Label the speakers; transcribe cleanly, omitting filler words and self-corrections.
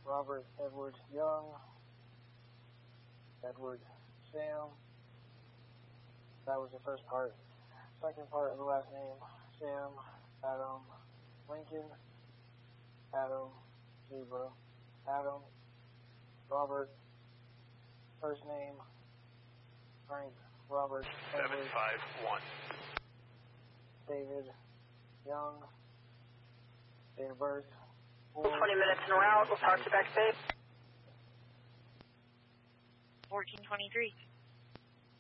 Speaker 1: Robert Edward Young, Edward Sam. That was the first part. Second part of the last name, Sam Adam Lincoln, Adam Zebra, Adam Robert. First name, Frank Robert Edward.
Speaker 2: 751.
Speaker 1: David Young. Date of birth.
Speaker 3: 20 minutes en route. We'll talk to you backstage.
Speaker 4: 1423.